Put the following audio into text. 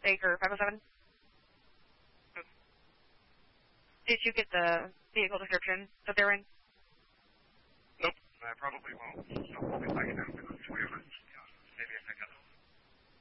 8 or 507? Did you get the vehicle description that they're in? Nope, I probably won't. So we'll be back in to be honest.